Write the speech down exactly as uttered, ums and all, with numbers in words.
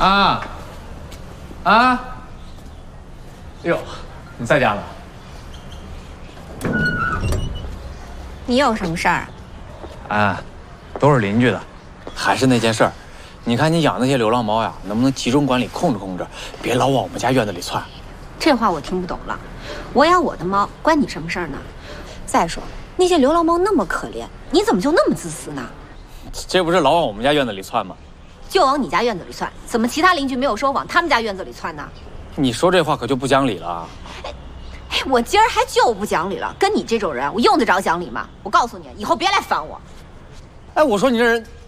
啊啊！哟，你在家呢？ 你有什么事儿？ 啊，都是邻居的，还是那件事儿。你看你养那些流浪猫呀，能不能集中管理，控制控制，别老往我们家院子里窜。 这话我听不懂了。我养我的猫，关你什么事儿呢？再说那些流浪猫那么可怜，你怎么就那么自私呢？ 这不是老往我们家院子里窜吗？ 就往你家院子里窜，怎么其他邻居没有说往他们家院子里窜呢？ 你说这话可就不讲理了。 哎，我今儿还就不讲理了，跟你这种人，我用得着讲理吗？我告诉你，以后别来烦我。 哎，我说你这人。